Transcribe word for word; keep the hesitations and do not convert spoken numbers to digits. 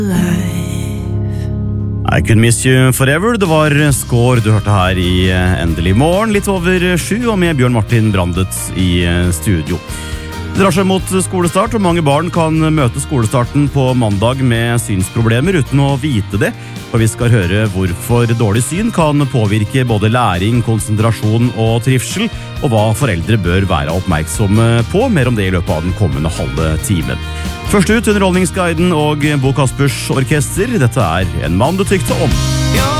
I Could Miss You Forever. Det var Skår du hørte her i Endelig morgen, litt over sju, og med Bjørn Martin Brandet i studio. Det drar seg mot skolestart, og mange barn kan møte skolestarten på mandag med synsproblemer uten å vite det. Og vi skal høre hvorfor dårlig syn kan påvirke både læring, konsentrasjon og trivsel, og hva foreldre bør være oppmerksomme på. Mer om det i løpet av den kommende halve timen. Først ut, Underholdningsguiden og Bo Kaspers Orkester. Dette er En mann du tykte om.